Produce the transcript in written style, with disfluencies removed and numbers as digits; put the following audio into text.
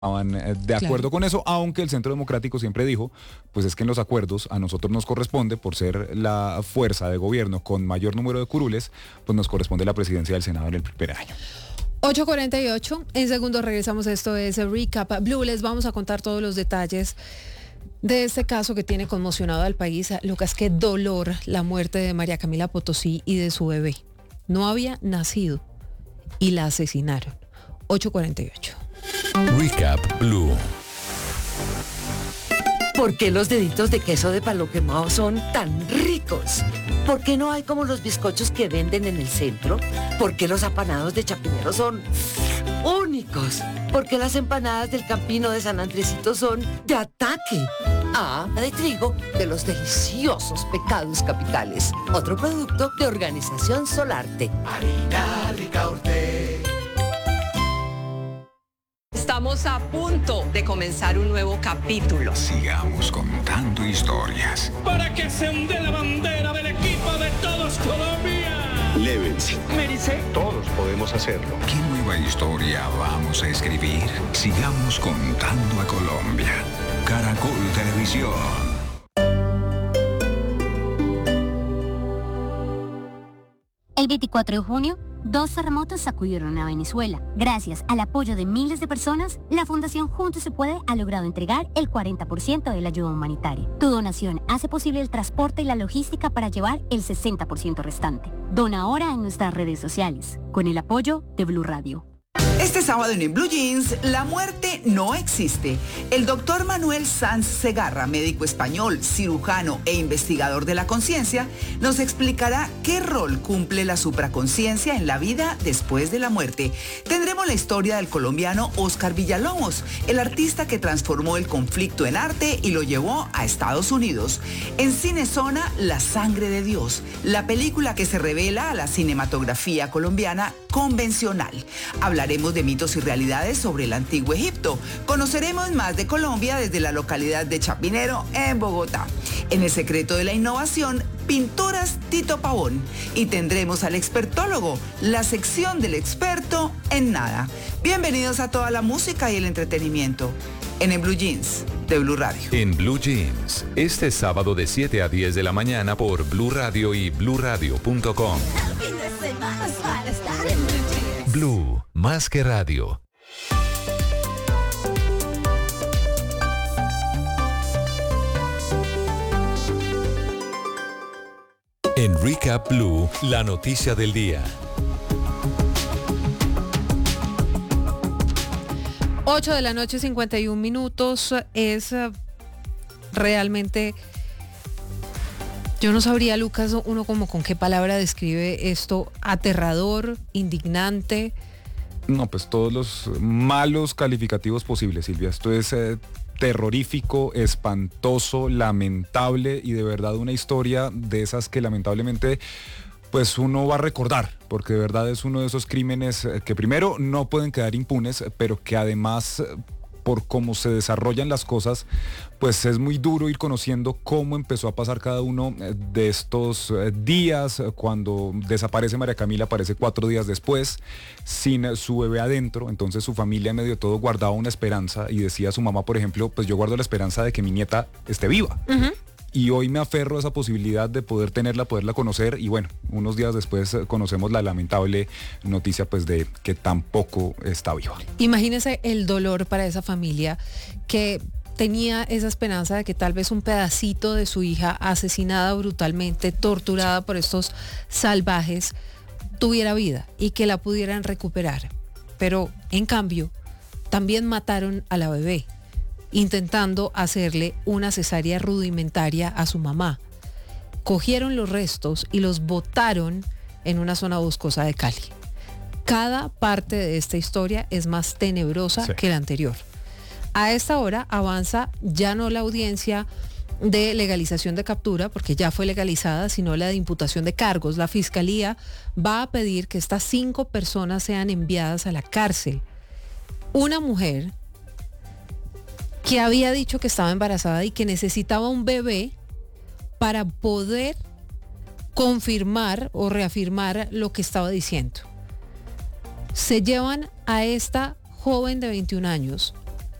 estaban de acuerdo con eso, aunque el Centro Democrático siempre dijo, pues es que en los acuerdos a nosotros nos corresponde, por ser la fuerza de gobierno con mayor número de curules, pues nos corresponde la presidencia del Senado en el primer año. 8:48, en segundos regresamos, esto es Recap Blue, les vamos a contar todos los detalles de este caso que tiene conmocionado al país. Lucas, qué dolor la muerte de María Camila Potosí y de su bebé. No había nacido y la asesinaron. 8:48. Recap Blue. ¿Por qué los deditos de queso de palo quemado son tan ricos? ¿Por qué no hay como los bizcochos que venden en el centro? ¿Por qué los apanados de Chapinero son únicos? ¿Por qué las empanadas del Campino de San Andresito son de ataque? De trigo, de los deliciosos Pecados Capitales. Otro producto de Organización Solarte. Harina Ricaurte. Estamos a punto de comenzar un nuevo capítulo. Sigamos contando historias. Para que se hunde la bandera del equipo de todos Colombia. Llévense. Mérice. Todos podemos hacerlo. ¿Qué nueva historia vamos a escribir? Sigamos contando a Colombia. Caracol Televisión. El 24 de junio, 2 terremotos sacudieron a Venezuela. Gracias al apoyo de miles de personas, la Fundación Juntos se Puede ha logrado entregar el 40% de la ayuda humanitaria. Tu donación hace posible el transporte y la logística para llevar el 60% restante. Dona ahora en nuestras redes sociales, con el apoyo de Blue Radio. Este sábado en Blue Jeans, la muerte no existe. El doctor Manuel Sanz Segarra, médico español, cirujano e investigador de la conciencia, nos explicará qué rol cumple la supraconciencia en la vida después de la muerte. Tendremos la historia del colombiano Oscar Villalobos, el artista que transformó el conflicto en arte y lo llevó a Estados Unidos. En Cinezona, La Sangre de Dios, la película que se revela a la cinematografía colombiana convencional. Hablaremos de mitos y realidades sobre el antiguo Egipto. Conoceremos más de Colombia desde la localidad de Chapinero, en Bogotá. En El Secreto de la Innovación, Pinturas Tito Pavón. Y tendremos al expertólogo, la sección del experto en nada. Bienvenidos a toda la música y el entretenimiento en Blue Jeans de Blue Radio. En Blue Jeans, este sábado de 7 a 10 de la mañana por Blue Radio y bluradio.com. Blue, más que radio. En Recap Blue, la noticia del día. 8 de la noche, 51 minutos. Es realmente... Yo no sabría, Lucas, uno como con qué palabra describe esto. Aterrador, indignante. No, pues todos los malos calificativos posibles, Silvia. Esto es terrorífico, espantoso, lamentable y de verdad una historia de esas que lamentablemente pues uno va a recordar, porque de verdad es uno de esos crímenes que primero no pueden quedar impunes, pero que además por cómo se desarrollan las cosas, pues es muy duro ir conociendo cómo empezó a pasar cada uno de estos días. Cuando desaparece María Camila, aparece 4 días después, sin su bebé adentro. Entonces su familia en medio de todo guardaba una esperanza y decía a su mamá, por ejemplo, pues yo guardo la esperanza de que mi nieta esté viva. Uh-huh. Y hoy me aferro a esa posibilidad de poder tenerla, poderla conocer, y bueno, unos días después conocemos la lamentable noticia pues de que tampoco está viva. Imagínese el dolor para esa familia que tenía esa esperanza de que tal vez un pedacito de su hija asesinada brutalmente, torturada por estos salvajes, tuviera vida y que la pudieran recuperar. Pero en cambio, también mataron a la bebé, intentando hacerle una cesárea rudimentaria a su mamá. Cogieron los restos y los botaron en una zona boscosa de Cali. Cada parte de esta historia es más tenebrosa que la anterior. A esta hora avanza ya no la audiencia de legalización de captura, porque ya fue legalizada, sino la de imputación de cargos. La Fiscalía va a pedir que estas 5 personas sean enviadas a la cárcel. Una mujer que había dicho que estaba embarazada y que necesitaba un bebé para poder confirmar o reafirmar lo que estaba diciendo. Se llevan a esta joven de 21 años